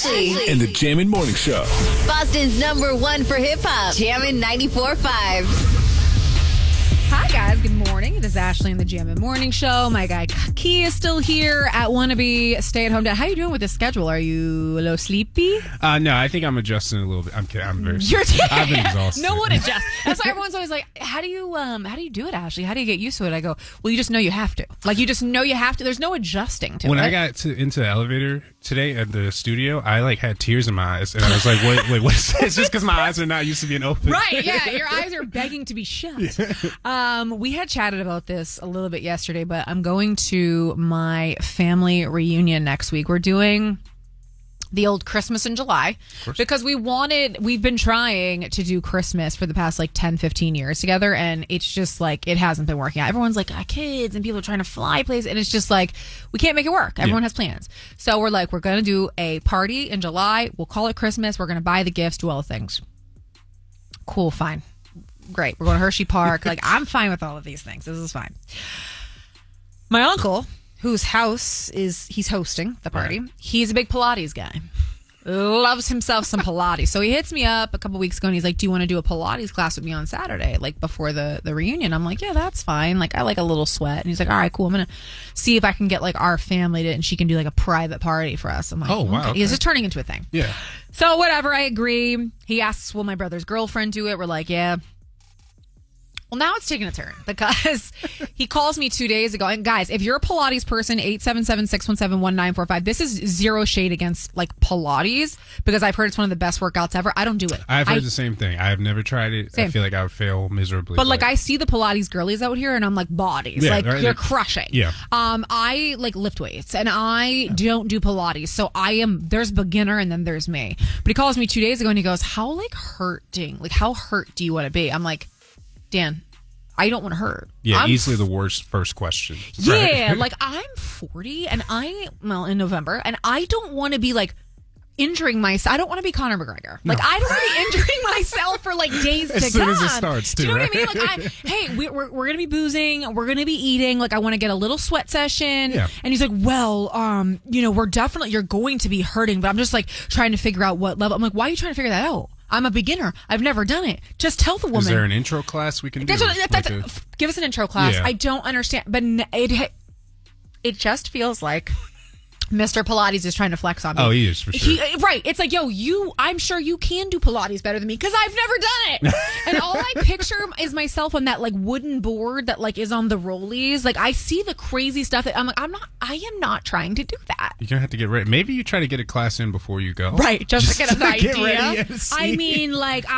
Ashley. And the Jammin' Morning Show. Boston's #1 for hip-hop. Jammin' 94.5. Hi, guys. Good morning. It is Ashley in the Jammin' Morning Show. My guy Key is still here at wannabe stay-at-home dad. How are you doing with this schedule? Are you a little sleepy? No, I think I'm adjusting a little bit. I'm kidding. I'm very. I've been exhausted. No one adjusts. That's why everyone's always like, "How do you do it, Ashley? How do you get used to it?" I go, "Well, you just know you have to. Like, you just know you have to. There's no adjusting to it." When I got into the elevator today at the studio, I had tears in my eyes, and I was like, "Wait, what is this?" It's just because my eyes are not used to being open. Right? Yeah, your eyes are begging to be shut. We had chatted about this a little bit yesterday, but I'm going to my family reunion next week. We're doing the old Christmas in July because we've been trying to do Christmas for the past 10, 15 years together, and it's just it hasn't been working out. Everyone's kids and people are trying to fly places, and it's just we can't make it work. Everyone has plans. So we're we're going to do a party in July. We'll call it Christmas. We're going to buy the gifts, do all the things. Cool, fine. Great. We're going to Hershey Park. I'm fine with all of these things. This is fine. My uncle, whose house he's hosting the party, he's a big Pilates guy. Loves himself some Pilates. So he hits me up a couple weeks ago and he's like, "Do you want to do a Pilates class with me on Saturday, before the reunion?" I'm like, "Yeah, that's fine. I like a little sweat." And he's like, "All right, cool. I'm going to see if I can get our family to, and she can do a private party for us." I'm like, "Oh, wow." Okay. It's just turning into a thing. Yeah. So whatever, I agree. He asks, "Will my brother's girlfriend do it?" We're like, "Yeah." Well, now it's taking a turn because he calls me 2 days ago. And guys, if you're a Pilates person, 877-617-1945, this is zero shade against Pilates because I've heard it's one of the best workouts ever. I don't do it. I've heard the same thing. I have never tried it. Same. I feel like I would fail miserably. But I see the Pilates girlies out here and I'm like, bodies. Yeah, you're crushing. Yeah. I lift weights and I don't do Pilates. So there's beginner and then there's me. But he calls me 2 days ago and he goes, how how hurt do you want to be? I'm like, Dan, I don't want to hurt. Yeah, easily the worst first question. Yeah, I'm 40 and in November, and I don't want to be injuring myself. I don't want to be Conor McGregor. No. I don't want to be injuring myself for days to come. As soon as it starts, too. Do you know what I mean? Hey, we're going to be boozing. We're going to be eating. I want to get a little sweat session. Yeah. And he's like, "Well, you're going to be hurting, but I'm just trying to figure out what level." I'm like, "Why are you trying to figure that out? I'm a beginner. I've never done it. Just tell the woman." Is there an intro class we can do? Give us an intro class. Yeah. I don't understand, but it just feels like Mr. Pilates is trying to flex on me. Oh, he is for sure. Right. It's I'm sure you can do Pilates better than me because I've never done it. And all I picture is myself on that wooden board that is on the rollies. I see the crazy stuff that I am not trying to do that. You're going to have to get ready. Maybe you try to get a class in before you go. Right. Just to get an idea. Get ready and see. I mean,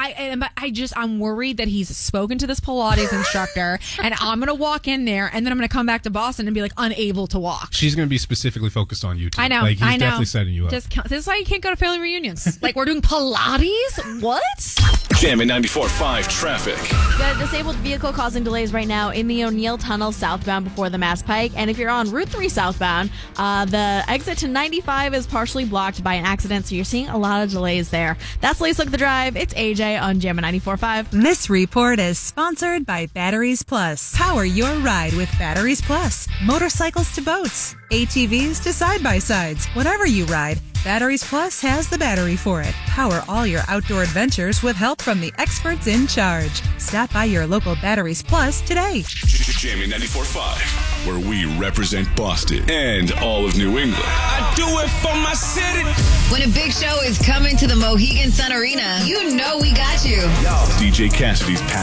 I'm worried that he's spoken to this Pilates instructor and I'm going to walk in there and then I'm going to come back to Boston and be unable to walk. She's going to be specifically focused on you too. I know. He's definitely setting you up. This is why you can't go to family reunions. We're doing Pilates? What? Jammin' 94.5 traffic. Got a disabled vehicle causing delays right now in the O'Neill Tunnel southbound before the Mass Pike. And if you're on Route 3 southbound, the exit to 95 is partially blocked by an accident, so you're seeing a lot of delays there. That's Lisa Look the Drive. It's AJ on Jammin' 94.5. This report is sponsored by Batteries Plus. Power your ride with Batteries Plus. Motorcycles to boats, ATVs to side-by-sides. Whatever you ride, Batteries Plus has the battery for it. Power all your outdoor adventures with help from the experts in charge. Stop by your local Batteries Plus today. Jammin' 94.5, where we represent Boston and all of New England. I do it for my city. When a big show is coming to the Mohegan Sun Arena, you know we got you. DJ Cassidy's